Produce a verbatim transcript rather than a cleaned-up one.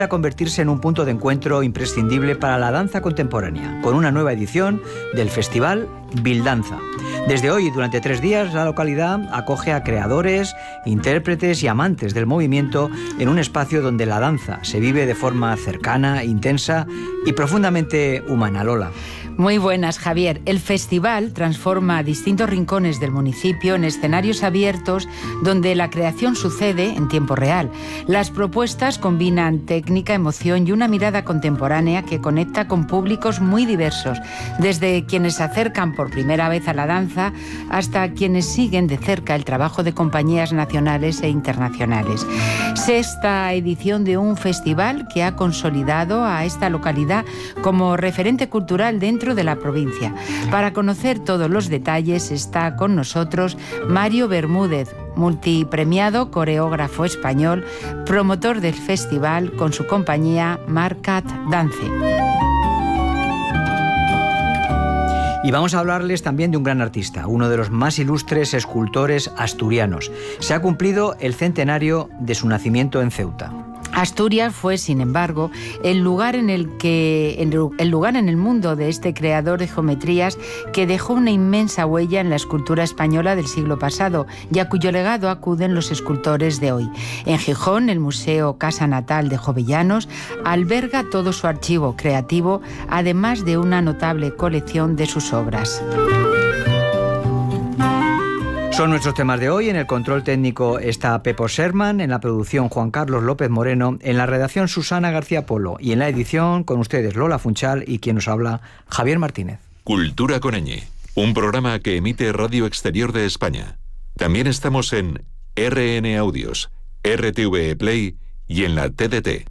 a convertirse en un punto de encuentro imprescindible para la danza contemporánea, con una nueva edición del Festival Bildanza. Desde hoy y durante tres días, la localidad acoge a creadores, intérpretes y amantes del movimiento en un espacio donde la danza se vive de forma cercana, intensa y profundamente humana. Lola. Muy buenas, Javier. El festival transforma distintos rincones del municipio en escenarios abiertos donde la creación sucede en tiempo real. Las propuestas combinan técnica, emoción y una mirada contemporánea que conecta con públicos muy diversos, desde quienes se acercan por primera vez a la danza hasta quienes siguen de cerca el trabajo de compañías nacionales e internacionales. Sexta edición de un festival que ha consolidado a esta localidad como referente cultural dentro de la provincia. Para conocer todos los detalles está con nosotros Mario Bermúdez, multipremiado coreógrafo español, promotor del festival con su compañía Marcat Dance. Y vamos a hablarles también de un gran artista, uno de los más ilustres escultores asturianos. Se ha cumplido el centenario de su nacimiento en Ceuta. Asturias fue, sin embargo, el lugar en el que el lugar en el mundo de este creador de geometrías que dejó una inmensa huella en la escultura española del siglo pasado y a cuyo legado acuden los escultores de hoy. En Gijón, el Museo Casa Natal de Jovellanos alberga todo su archivo creativo, además de una notable colección de sus obras. Son nuestros temas de hoy. En el control técnico está Pepo Sherman, en la producción Juan Carlos López Moreno, en la redacción Susana García Polo y en la edición con ustedes Lola Funchal y quien nos habla Javier Martínez. Cultura con ñ, un programa que emite Radio Exterior de España. También estamos en R N Audios, R T V E Play y en la T D T.